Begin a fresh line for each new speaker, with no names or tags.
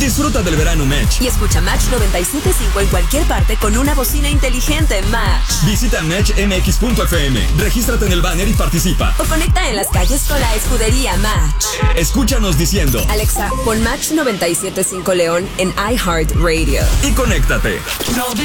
Disfruta del verano Match.
Y escucha Match 97.5 en cualquier parte con una bocina inteligente Match.
Visita matchmx.fm, regístrate en el banner y participa.
O conecta en las calles con la escudería Match.
Escúchanos diciendo:
Alexa, pon Match 97.5 León en iHeartRadio.
Y conéctate.